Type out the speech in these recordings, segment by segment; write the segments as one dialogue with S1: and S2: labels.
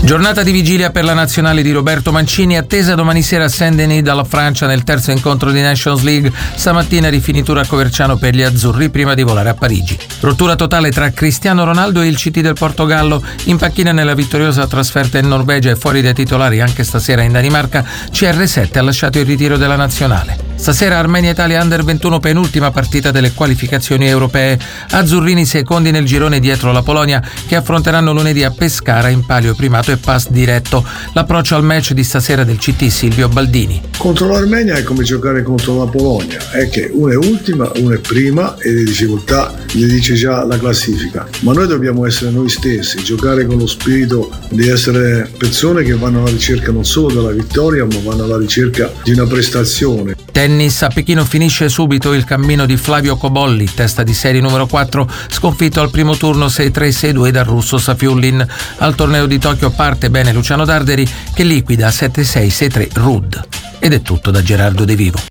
S1: Giornata di vigilia per la nazionale di Roberto Mancini, attesa domani sera a Saint-Denis dalla Francia nel terzo incontro di Nations League. Stamattina rifinitura a Coverciano per gli azzurri prima di volare a Parigi. Rottura totale tra Cristiano Ronaldo e il CT del Portogallo. In panchina nella vittoriosa trasferta in Norvegia e fuori dai titolari anche stasera in Danimarca, CR7 ha lasciato il ritiro della nazionale. Stasera Armenia-Italia Under 21, penultima partita delle qualificazioni europee. Azzurrini secondi nel girone dietro la Polonia, che affronteranno lunedì a Pescara in palio primato e pass diretto. L'approccio al match di stasera del CT Silvio Baldini.
S2: Contro l'Armenia è come giocare contro la Polonia, è che una è ultima, una è prima e le difficoltà le dice già la classifica. Ma noi dobbiamo essere noi stessi, giocare con lo spirito di essere persone che vanno alla ricerca non solo della vittoria, ma vanno alla ricerca di una prestazione.
S1: Tennis, a Pechino finisce subito il cammino di Flavio Cobolli, testa di serie numero 4, sconfitto al primo turno 6-3-6-2 dal russo Safiullin. Al torneo di Tokyo parte bene Luciano Darderi, che liquida 7-6-6-3 Rudd. Ed è tutto da Gerardo De Vivo.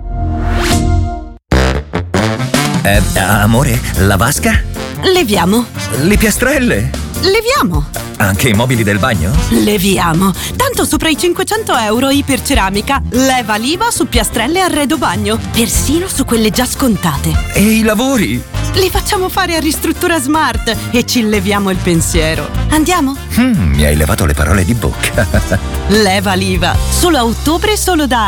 S3: Amore, la vasca?
S4: Leviamo.
S3: Le piastrelle?
S4: Leviamo.
S3: Anche i mobili del bagno?
S4: Leviamo. Tanto sopra i 500 euro Iperceramica leva l'IVA su piastrelle e arredo bagno, persino su quelle già scontate.
S3: E i lavori?
S4: Li facciamo fare a Ristruttura Smart e ci leviamo il pensiero. Andiamo?
S3: Mi hai levato le parole di bocca.
S4: Leva l'IVA. Solo a ottobre, solo da